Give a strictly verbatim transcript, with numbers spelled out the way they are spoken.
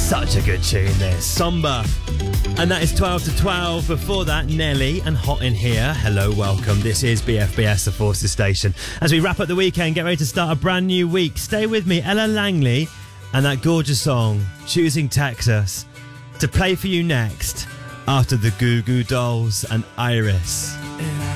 Such a good tune this. Somber. And that is twelve to twelve. Before that, Nelly and Hot in Here. Hello, welcome. This is B F B S, the Forces Station. As we wrap up the weekend, get ready to start a brand new week. Stay with me, Ella Langley, and that gorgeous song, Choosing Texas, to play for you next after the Goo Goo Dolls and Iris.